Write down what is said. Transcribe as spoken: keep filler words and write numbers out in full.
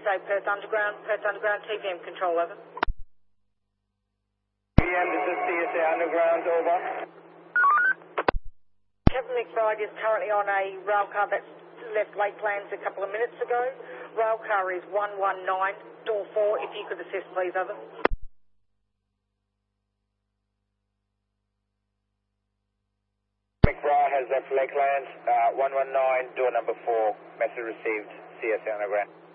say Perth Underground, Perth Underground, T V M control, over. T V M, this is C S A Underground, over. Captain McBride is currently on a rail car that's left Lakelands a couple of minutes ago. Rail car is one one nine, door four, if you could assist please, over. McBride has left Lakelands, uh, one one nine, door number four, message received, C S A Underground.